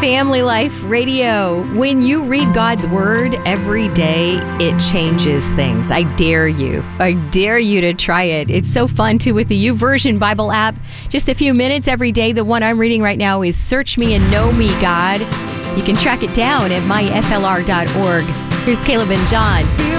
Family Life Radio. When you read God's Word every day, it changes things. I dare you. I dare you to try it. It's so fun, too, with the YouVersion Bible app. Just a few minutes every day. The one I'm reading right now is Search Me and Know Me, God. You can track it down at myflr.org. Here's Caleb and John.